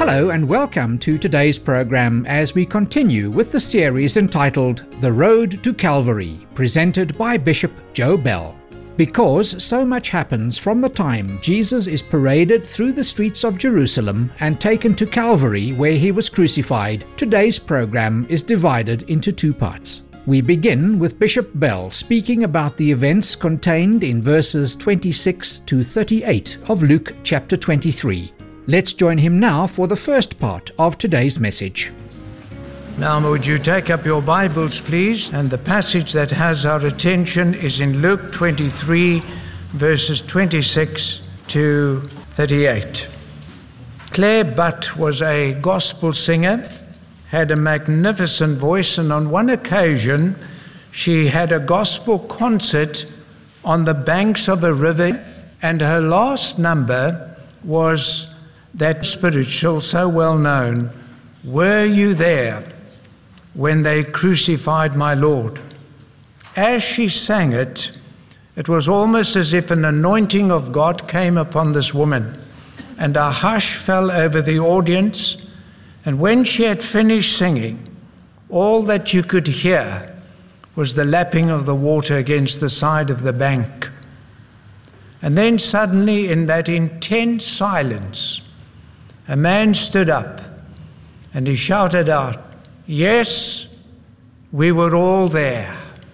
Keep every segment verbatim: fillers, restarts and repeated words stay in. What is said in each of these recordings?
Hello and welcome to today's program as we continue with the series entitled The Road to Calvary, presented by Bishop Joe Bell. Because so much happens from the time Jesus is paraded through the streets of Jerusalem and taken to Calvary where he was crucified, today's program is divided into two parts. We begin with Bishop Bell speaking about the events contained in verses twenty-six to thirty-eight of Luke chapter twenty-three. Let's join him now for the first part of today's message. Now, would you take up your Bibles, please? And the passage that has our attention is in Luke twenty-three, verses twenty-six to thirty-eight. Claire Butt was a gospel singer, had a magnificent voice, and on one occasion she had a gospel concert on the banks of a river, and her last number was that spiritual, so well known, "Were you there when they crucified my Lord?" As she sang it, it was almost as if an anointing of God came upon this woman, and a hush fell over the audience. And when she had finished singing, all that you could hear was the lapping of the water against the side of the bank. And then suddenly, in that intense silence, a man stood up and he shouted out, "Yes, we were all there.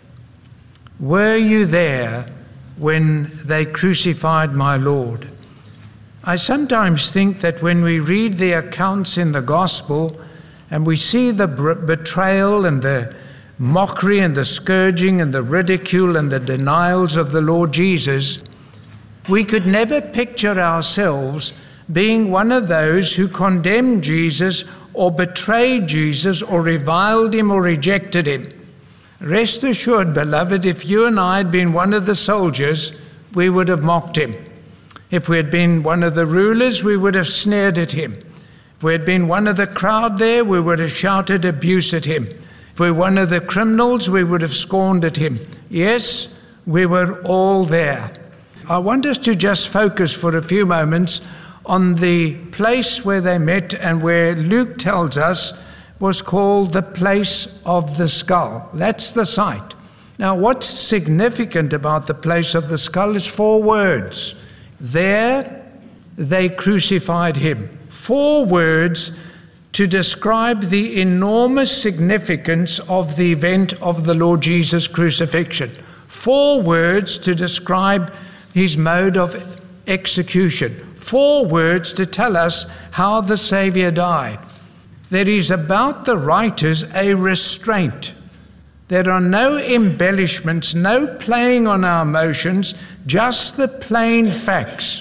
Were you there when they crucified my Lord?" I sometimes think that when we read the accounts in the gospel and we see the betrayal and the mockery and the scourging and the ridicule and the denials of the Lord Jesus, we could never picture ourselves being one of those who condemned Jesus or betrayed Jesus or reviled him or rejected him. Rest assured, beloved, if you and I had been one of the soldiers, we would have mocked him. If we had been one of the rulers, we would have sneered at him. If we had been one of the crowd there, we would have shouted abuse at him. If we were one of the criminals, we would have scorned at him. Yes, we were all there. I want us to just focus for a few moments on the place where they met, and where Luke tells us was called the place of the skull. That's the site. Now, what's significant about the place of the skull is four words. There they crucified him. Four words to describe the enormous significance of the event of the Lord Jesus' crucifixion. Four words to describe his mode of execution. Four words to tell us how the Savior died. There is about the writers a restraint. There are no embellishments, no playing on our emotions, just the plain facts.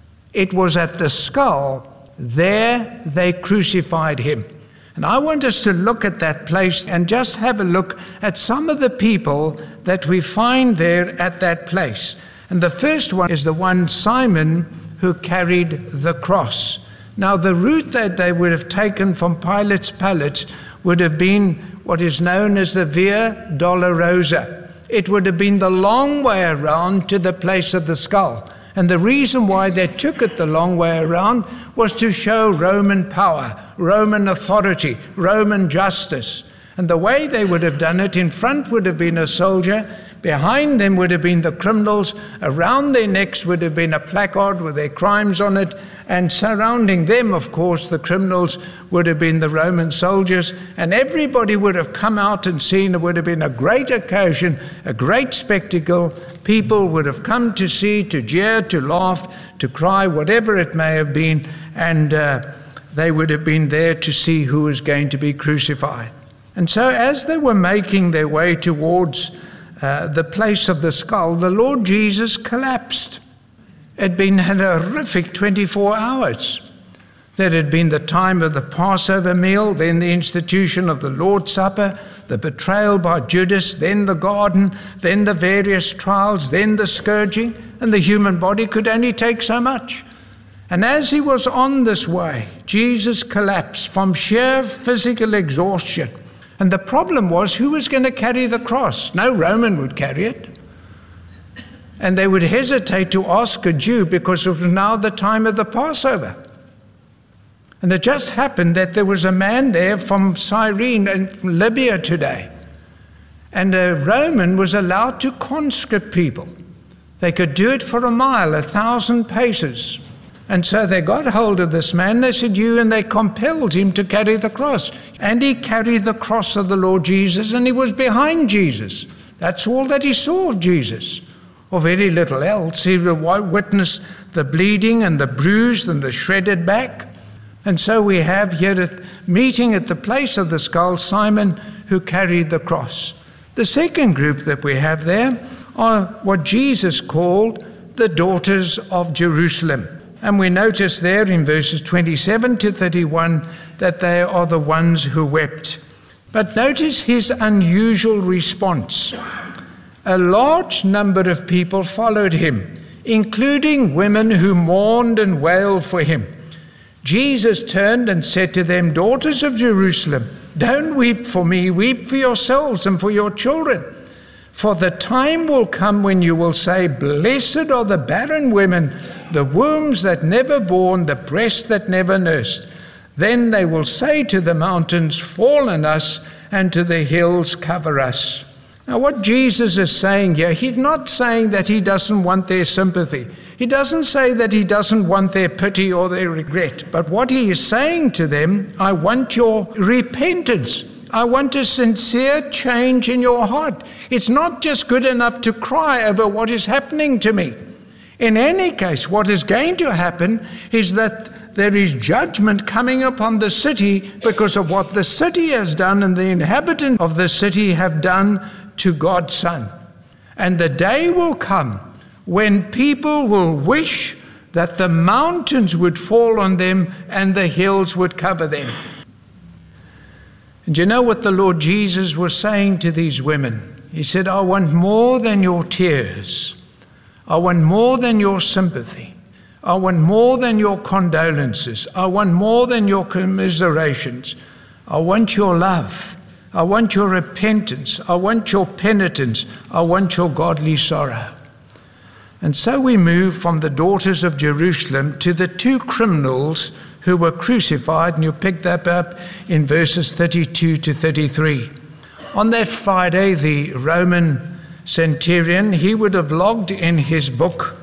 It was at the skull, there they crucified him. And I want us to look at that place and just have a look at some of the people that we find there at that place. And the first one is the one, Simon, who carried the cross. Now, the route that they would have taken from Pilate's palace would have been what is known as the Via Dolorosa. It would have been the long way around to the place of the skull. And the reason why they took it the long way around was to show Roman power, Roman authority, Roman justice. And the way they would have done it, in front would have been a soldier, behind them would have been the criminals, around their necks would have been a placard with their crimes on it, and surrounding them, of course, the criminals would have been the Roman soldiers, and everybody would have come out and seen. It would have been a great occasion, a great spectacle. People would have come to see, to jeer, to laugh, to cry, whatever it may have been, and uh, they would have been there to see who was going to be crucified. And so as they were making their way towards Uh, the place of the skull, the Lord Jesus collapsed. It had been an horrific twenty-four hours. There had been the time of the Passover meal, then the institution of the Lord's Supper, the betrayal by Judas, then the garden, then the various trials, then the scourging, and the human body could only take so much. And as he was on this way, Jesus collapsed from sheer physical exhaustion. And the problem was, who was going to carry the cross? No Roman would carry it. And they would hesitate to ask a Jew because it was now the time of the Passover. And it just happened that there was a man there from Cyrene and from Libya today. And a Roman was allowed to conscript people. They could do it for a mile, a thousand paces. And so they got hold of this man, they said, you, and they compelled him to carry the cross. And he carried the cross of the Lord Jesus, and he was behind Jesus. That's all that he saw of Jesus, or very little else. He witnessed the bleeding and the bruised and the shredded back. And so we have here at meeting at the place of the skull, Simon, who carried the cross. The second group that we have there are what Jesus called the daughters of Jerusalem. And we notice there in verses twenty-seven to thirty-one that they are the ones who wept. But notice his unusual response. A large number of people followed him, including women who mourned and wailed for him. Jesus turned and said to them, daughters of Jerusalem, don't weep for me, weep for yourselves and for your children. For the time will come when you will say, blessed are the barren women, the wombs that never bore, the breasts that never nursed. Then they will say to the mountains, fall on us, and to the hills, cover us. Now what Jesus is saying here, he's not saying that he doesn't want their sympathy. He doesn't say that he doesn't want their pity or their regret. But what he is saying to them, I want your repentance. I want a sincere change in your heart. It's not just good enough to cry over what is happening to me. In any case, what is going to happen is that there is judgment coming upon the city because of what the city has done and the inhabitants of the city have done to God's Son. And the day will come when people will wish that the mountains would fall on them and the hills would cover them. And you know what the Lord Jesus was saying to these women? He said, I want more than your tears. I want more than your sympathy. I want more than your condolences. I want more than your commiserations. I want your love. I want your repentance. I want your penitence. I want your godly sorrow. And so we move from the daughters of Jerusalem to the two criminals who were crucified, and you pick that up in verses thirty-two to thirty-three. On that Friday, the Roman centurion, he would have logged in his book,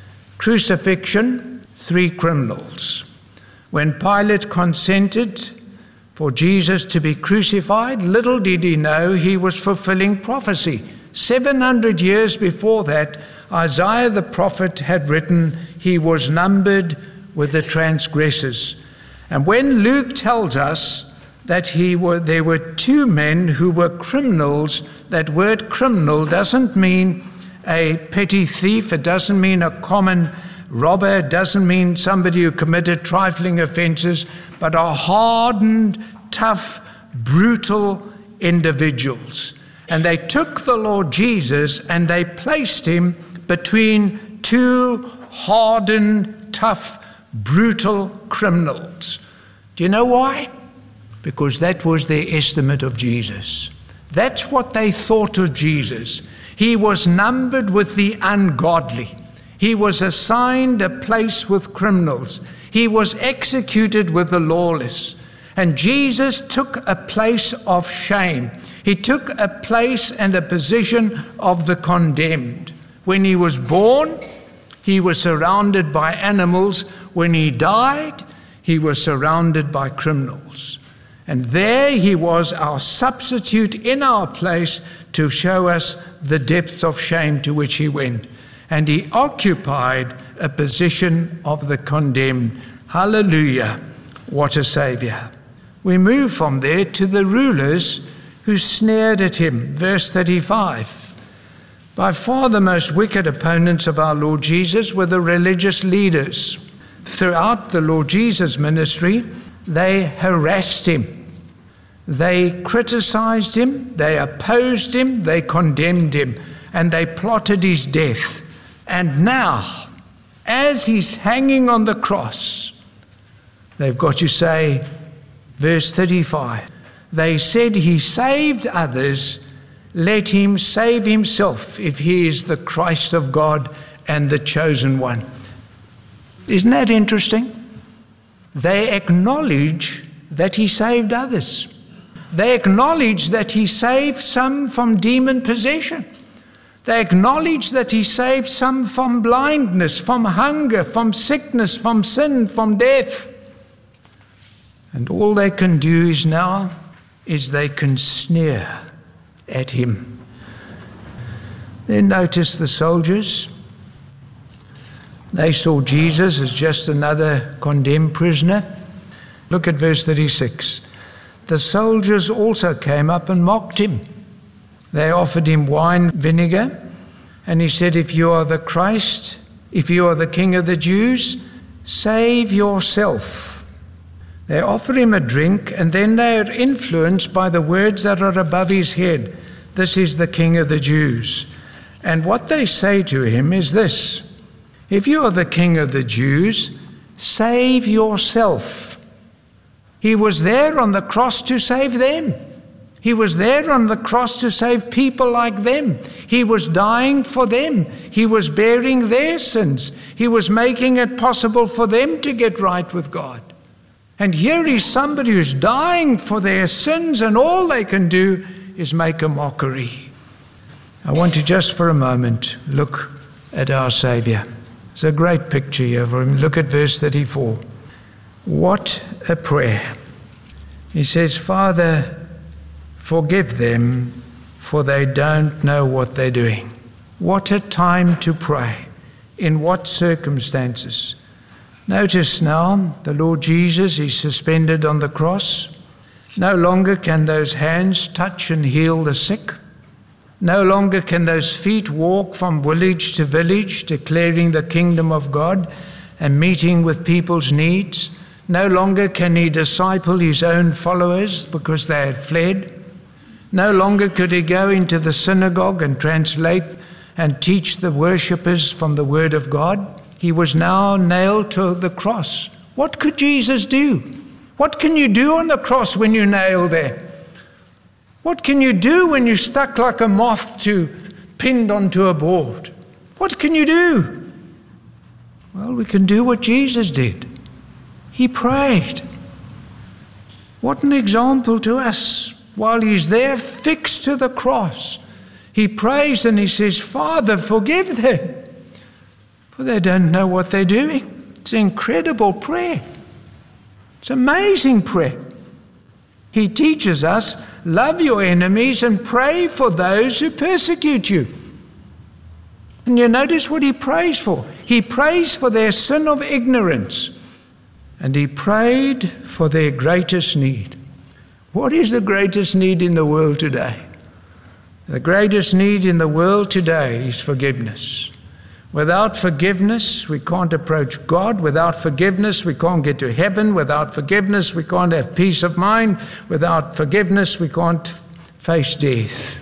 crucifixion, three criminals. When Pilate consented for Jesus to be crucified, little did he know he was fulfilling prophecy. seven hundred years before that, Isaiah the prophet had written, he was numbered with the transgressors. And when Luke tells us that he were, there were two men who were criminals, that word criminal doesn't mean a petty thief, it doesn't mean a common robber, it doesn't mean somebody who committed trifling offenses, but are hardened, tough, brutal individuals. And they took the Lord Jesus and they placed him between two hardened, tough, brutal criminals. Do you know why? Because that was their estimate of Jesus. That's what they thought of Jesus. He was numbered with the ungodly. He was assigned a place with criminals. He was executed with the lawless. And Jesus took a place of shame. He took a place and a position of the condemned. When he was born, he was surrounded by animals. When he died, he was surrounded by criminals. And there he was, our substitute in our place, to show us the depths of shame to which he went. And he occupied a position of the condemned. Hallelujah, what a Savior. We move from there to the rulers who sneered at him. Verse thirty-five. By far the most wicked opponents of our Lord Jesus were the religious leaders. Throughout the Lord Jesus' ministry, they harassed him. They criticized him, they opposed him, they condemned him, and they plotted his death. And now, as he's hanging on the cross, they've got to say, verse thirty-five, they said he saved others, let him save himself if he is the Christ of God and the chosen one. Isn't that interesting? they acknowledge that he saved others. They acknowledge that he saved some from demon possession. They acknowledge that he saved some from blindness, from hunger, from sickness, from sin, from death. And all they can do is now is they can sneer at him. Then notice the soldiers. They saw Jesus as just another condemned prisoner. Look at verse thirty-six. The soldiers also came up and mocked him. They offered him wine vinegar, and he said, if you are the Christ, if you are the King of the Jews, save yourself. They offer him a drink, and then they are influenced by the words that are above his head. This is the King of the Jews. And what they say to him is this: if you are the King of the Jews, save yourself. He was there on the cross to save them. He was there on the cross to save people like them. He was dying for them. He was bearing their sins. He was making it possible for them to get right with God. And here is somebody who's dying for their sins, and all they can do is make a mockery. I want to just for a moment look at our Savior. It's a great picture here for him. Look at verse thirty-four. What a prayer. He says, Father, forgive them, for they don't know what they're doing. What a time to pray. In what circumstances? Notice now, the Lord Jesus is suspended on the cross. No longer can those hands touch and heal the sick. No longer can those feet walk from village to village, declaring the kingdom of God and meeting with people's needs. No longer can he disciple his own followers because they had fled. No longer could he go into the synagogue and translate and teach the worshippers from the word of God. He was now nailed to the cross. What could Jesus do? What can you do on the cross when you're nailed there? What can you do when you're stuck like a moth to pinned onto a board? What can you do? Well, we can do what Jesus did. He prayed. What an example to us. While he's there fixed to the cross, he prays and he says, Father, forgive them, for they don't know what they're doing. It's an incredible prayer. It's amazing prayer. He teaches us, love your enemies and pray for those who persecute you. And you notice what he prays for. He prays for their sin of ignorance. And he prayed for their greatest need. What is the greatest need in the world today? The greatest need in the world today is forgiveness. Without forgiveness, we can't approach God. Without forgiveness, we can't get to heaven. Without forgiveness, we can't have peace of mind. Without forgiveness, we can't face death.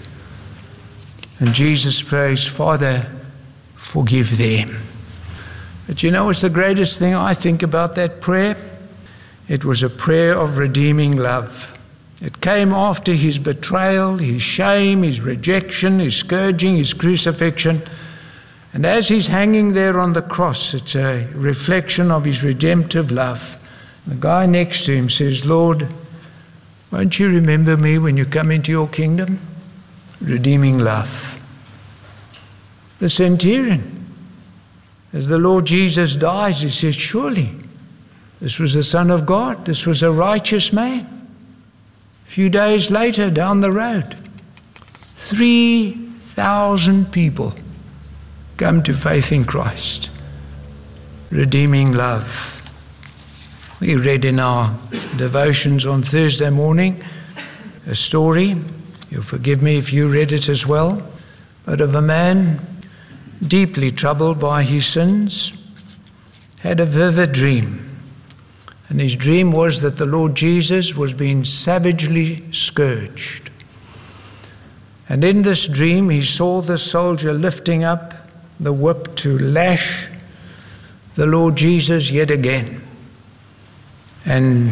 And Jesus prays, Father, forgive them. But you know what's the greatest thing I think about that prayer? It was a prayer of redeeming love. It came after his betrayal, his shame, his rejection, his scourging, his crucifixion. And as he's hanging there on the cross, it's a reflection of his redemptive love. The guy next to him says, Lord, won't you remember me when you come into your kingdom? Redeeming love. The centurion, as the Lord Jesus dies, he says, surely this was the Son of God. This was a righteous man. A few days later, down the road, three thousand people come to faith in Christ. Redeeming love. We read in our devotions on Thursday morning a story, you'll forgive me if you read it as well, but of a man deeply troubled by his sins, had a vivid dream. And his dream was that the Lord Jesus was being savagely scourged. And in this dream, he saw the soldier lifting up the whip to lash the Lord Jesus yet again. And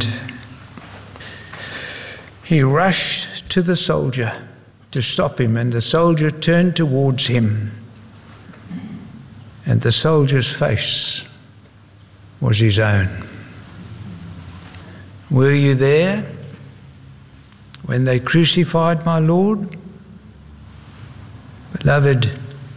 he rushed to the soldier to stop him, and the soldier turned towards him. And the soldier's face was his own. Were you there when they crucified my Lord? Beloved,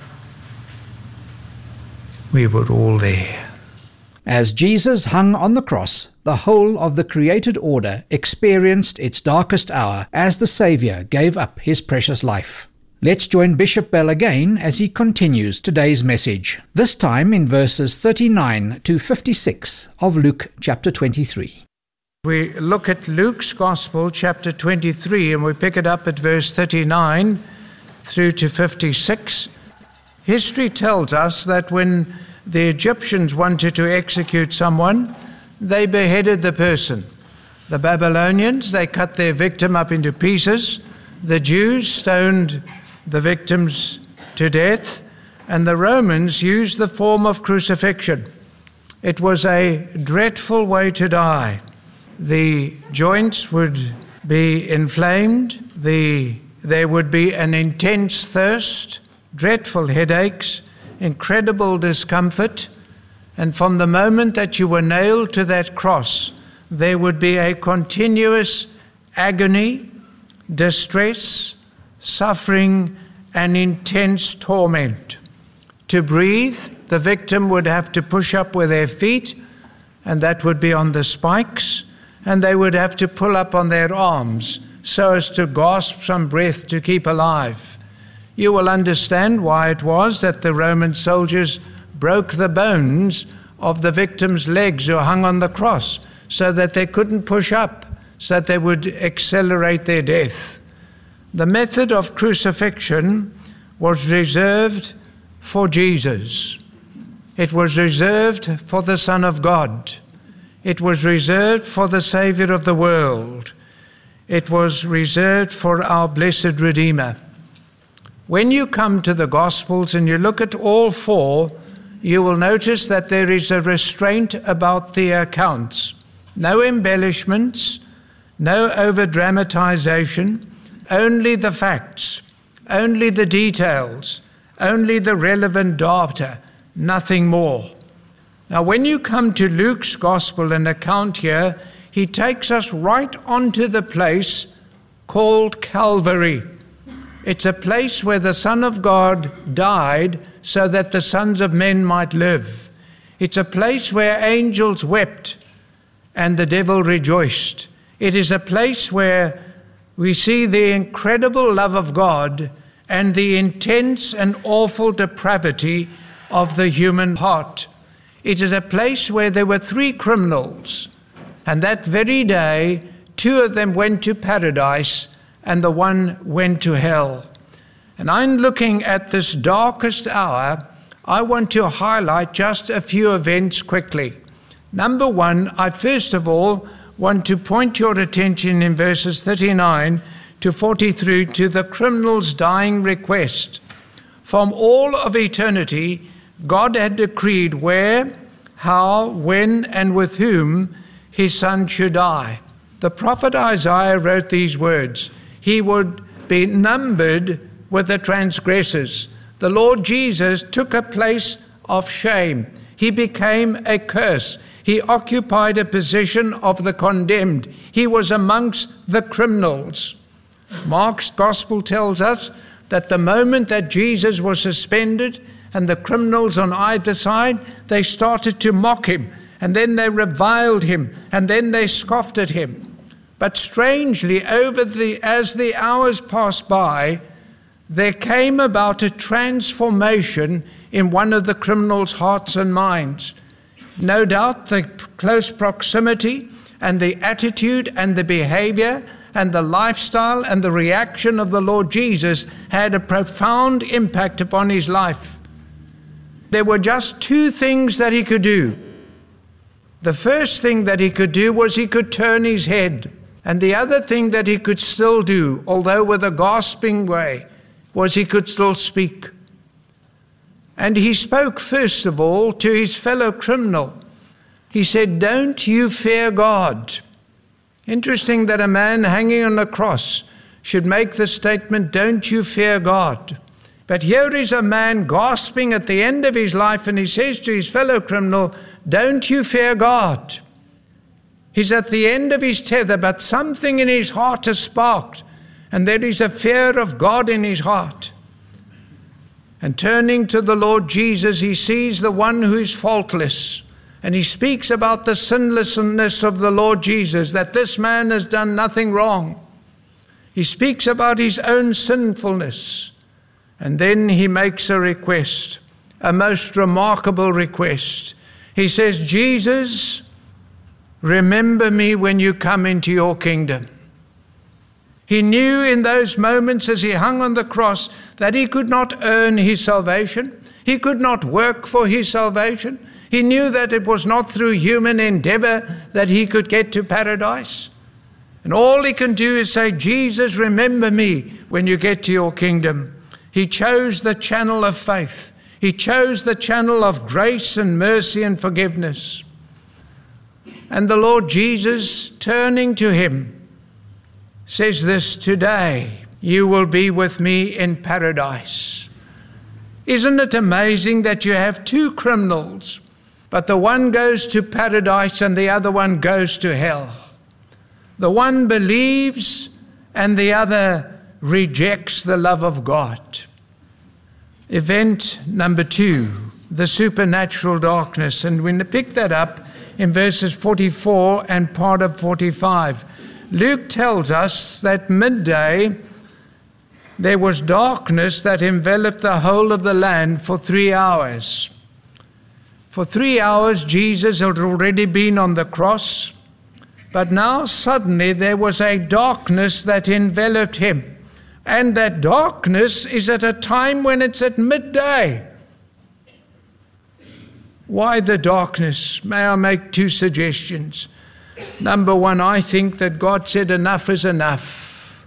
we were all there. As Jesus hung on the cross, the whole of the created order experienced its darkest hour as the Saviour gave up his precious life. Let's join Bishop Bell again as he continues today's message, this time in verses thirty-nine to fifty-six of Luke chapter twenty-three. We look at Luke's Gospel, chapter twenty-three, and we pick it up at verse thirty-nine through to fifty-six. History tells us that when the Egyptians wanted to execute someone, they beheaded the person. The Babylonians, they cut their victim up into pieces. The Jews stoned the victims to death, and the Romans used the form of crucifixion. It was a dreadful way to die. The joints would be inflamed, the, there would be an intense thirst, dreadful headaches, incredible discomfort, and from the moment that you were nailed to that cross, there would be a continuous agony, distress, suffering, and intense torment. To breathe, the victim would have to push up with their feet, and that would be on the spikes, and they would have to pull up on their arms so as to gasp some breath to keep alive. You will understand why it was that the Roman soldiers broke the bones of the victims' legs who hung on the cross so that they couldn't push up, so that they would accelerate their death. The method of crucifixion was reserved for Jesus. It was reserved for the Son of God. It was reserved for the Savior of the world. It was reserved for our blessed Redeemer. When you come to the Gospels and you look at all four, you will notice that there is a restraint about the accounts. No embellishments, no over-dramatization, only the facts, only the details, only the relevant data, nothing more. Now, when you come to Luke's Gospel and account here, he takes us right onto the place called Calvary. It's a place where the Son of God died so that the sons of men might live. It's a place where angels wept and the devil rejoiced. It is a place where we see the incredible love of God and the intense and awful depravity of the human heart. It is a place where there were three criminals, and that very day, two of them went to paradise and the one went to hell. And I'm looking at this darkest hour. I want to highlight just a few events quickly. Number one, I first of all want to point your attention in verses thirty-nine to forty-three to the criminal's dying request. From all of eternity, God had decreed where, how, when, and with whom his son should die. The prophet Isaiah wrote these words: he would be numbered with the transgressors. The Lord Jesus took a place of shame. He became a curse. He occupied a position of the condemned. He was amongst the criminals. Mark's gospel tells us that the moment that Jesus was suspended and the criminals on either side, they started to mock him, and then they reviled him, and then they scoffed at him. But strangely, over the as the hours passed by, there came about a transformation in one of the criminals' hearts and minds. No doubt the close proximity and the attitude and the behavior and the lifestyle and the reaction of the Lord Jesus had a profound impact upon his life. There were just two things that he could do. The first thing that he could do was he could turn his head. And the other thing that he could still do, although with a gasping way, was he could still speak. And he spoke first of all to his fellow criminal. He said, "Don't you fear God." Interesting that a man hanging on a cross should make the statement, "Don't you fear God." But here is a man gasping at the end of his life, and he says to his fellow criminal, "Don't you fear God." He's at the end of his tether, but something in his heart has sparked, and there is a fear of God in his heart. And turning to the Lord Jesus, he sees the one who is faultless, and he speaks about the sinlessness of the Lord Jesus, that this man has done nothing wrong. He speaks about his own sinfulness, and then he makes a request, a most remarkable request. He says, Jesus, remember me when you come into your kingdom. He knew in those moments as he hung on the cross that he could not earn his salvation. He could not work for his salvation. He knew that it was not through human endeavor that he could get to paradise. And all he can do is say, Jesus, remember me when you get to your kingdom. He chose the channel of faith. He chose the channel of grace and mercy and forgiveness. And the Lord Jesus, turning to him, says this, today you will be with me in paradise. Isn't it amazing that you have two criminals, but the one goes to paradise and the other one goes to hell? The one believes and the other rejects the love of God. Event number two, the supernatural darkness. And we pick that up in verses forty-four and part of forty-five. Luke tells us that midday there was darkness that enveloped the whole of the land for three hours. For three hours Jesus had already been on the cross, but now suddenly there was a darkness that enveloped him. And that darkness is at a time when it's at midday. Why the darkness? May I make two suggestions? Number one, I think that God said enough is enough.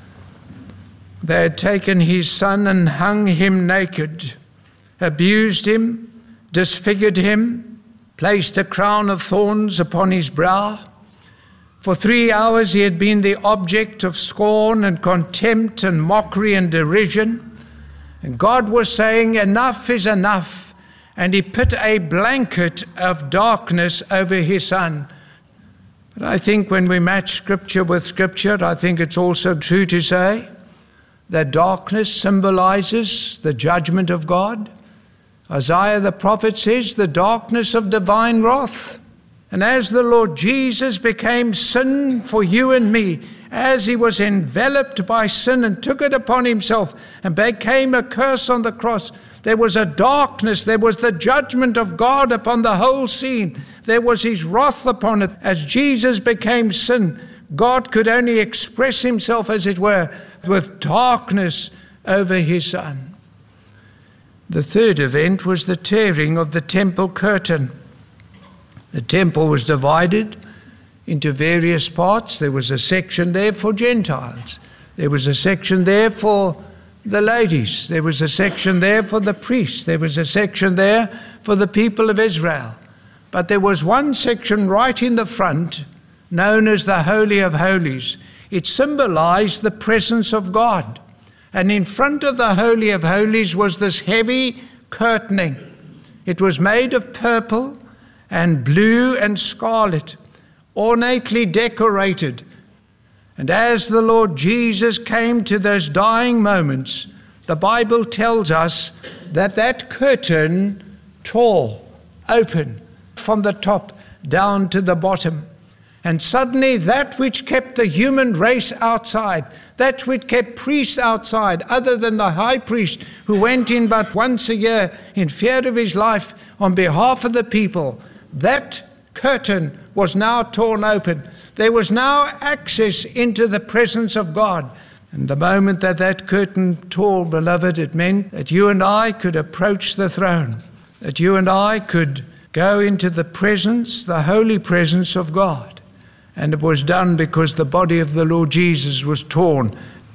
They had taken his son and hung him naked, abused him, disfigured him, placed a crown of thorns upon his brow. For three hours he had been the object of scorn and contempt and mockery and derision. And God was saying, enough is enough. And he put a blanket of darkness over his son. But I think when we match Scripture with Scripture, I think it's also true to say that darkness symbolizes the judgment of God. Isaiah the prophet says, the darkness of divine wrath. And as the Lord Jesus became sin for you and me, as he was enveloped by sin and took it upon himself and became a curse on the cross, there was a darkness, there was the judgment of God upon the whole scene. There was his wrath upon it. As Jesus became sin, God could only express himself, as it were, with darkness over his son. The third event was the tearing of the temple curtain. The temple was divided into various parts. There was a section there for Gentiles. There was a section there for the ladies. There was a section there for the priests. There was a section there for the people of Israel. But there was one section right in the front, known as the Holy of Holies. It symbolized the presence of God. And in front of the Holy of Holies was this heavy curtaining. It was made of purple and blue and scarlet, ornately decorated. And as the Lord Jesus came to those dying moments, the Bible tells us that that curtain tore open from the top down to the bottom. And suddenly that which kept the human race outside, that which kept priests outside, other than the high priest who went in but once a year in fear of his life on behalf of the people, that curtain was now torn open. There was now access into the presence of God. And the moment that that curtain tore, beloved, it meant that you and I could approach the throne, that you and I could go into the presence, the holy presence of God. And it was done because the body of the Lord Jesus was torn.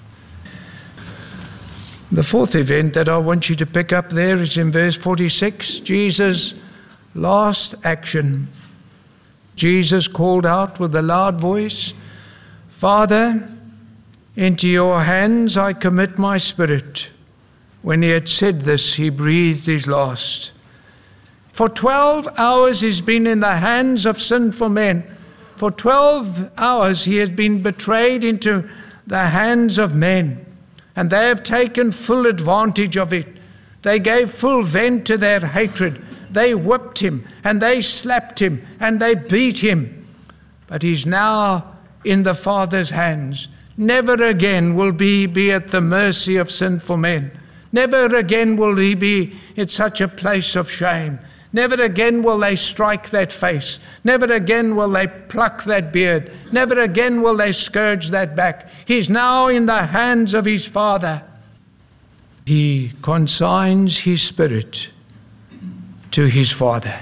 The fourth event that I want you to pick up there is in verse forty-six, Jesus' last action. Jesus called out with a loud voice, Father, into your hands I commit my spirit. When he had said this, he breathed his last. For twelve hours he's been in the hands of sinful men. For twelve hours he has been betrayed into the hands of men, and they have taken full advantage of it. They gave full vent to their hatred. They whipped him, and they slapped him, and they beat him. But he's now in the Father's hands. Never again will he be at the mercy of sinful men. Never again will he be in such a place of shame. Never again will they strike that face. Never again will they pluck that beard. Never again will they scourge that back. He's now in the hands of his Father. He consigns his spirit to his Father.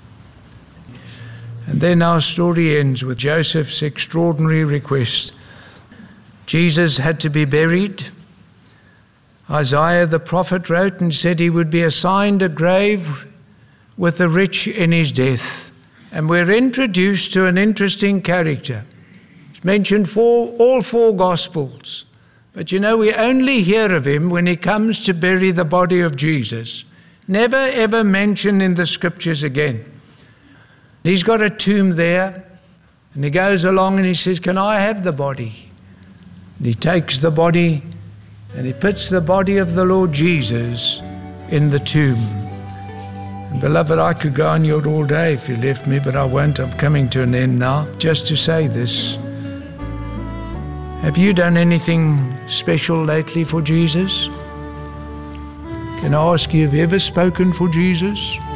And then our story ends with Joseph's extraordinary request. Jesus had to be buried. Isaiah the prophet wrote and said he would be assigned a grave with the rich in his death. And we're introduced to an interesting character. It's mentioned for all four Gospels. But you know, we only hear of him when he comes to bury the body of Jesus. Never ever mentioned in the Scriptures again. He's got a tomb there, and he goes along and he says, "Can I have the body?" And he takes the body and he puts the body of the Lord Jesus in the tomb. And beloved, I could go on here all day if you left me, but I won't. I'm coming to an end now. Just to say this. Have you done anything special lately for Jesus? Can I ask you, have you ever spoken for Jesus?